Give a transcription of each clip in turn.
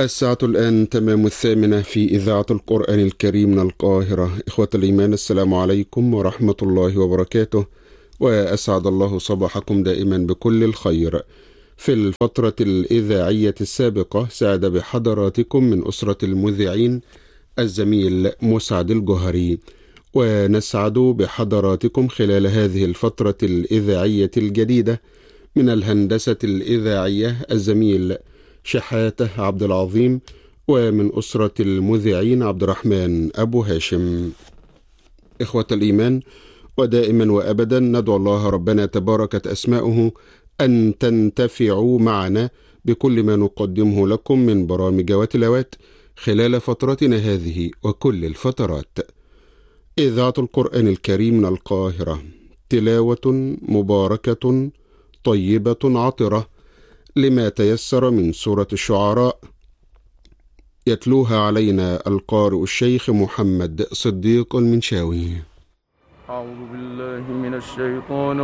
الساعة الآن تمام 8 في إذاعة القرآن الكريم من القاهرة. إخوة الإيمان، السلام عليكم ورحمة الله وبركاته، وأسعد الله صباحكم دائما بكل الخير. في الفترة الإذاعية السابقة سعد بحضراتكم من أسرة المذيعين الزميل مسعد الجهري، ونسعد بحضراتكم خلال هذه الفترة الإذاعية الجديدة من الهندسة الإذاعية الزميل شحاتة عبد العظيم، ومن أسرة المذيعين عبد الرحمن أبو هاشم. إخوة الإيمان، ودائما وأبدا ندعو الله ربنا تباركت أسماؤه أن تنتفعوا معنا بكل ما نقدمه لكم من برامج وتلاوات خلال فترتنا هذه وكل الفترات. إذاعة القرآن الكريم من القاهرة، تلاوة مباركة طيبة عطرة لما تيسر من سورة الشعراء، يتلوها علينا القارئ الشيخ محمد صديق المنشاوي. أعوذ بالله من الشيطان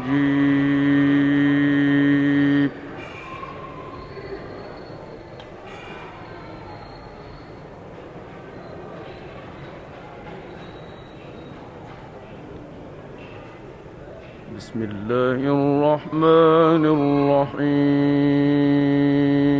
الرجيم. بسم الله الرحمن الرحيم.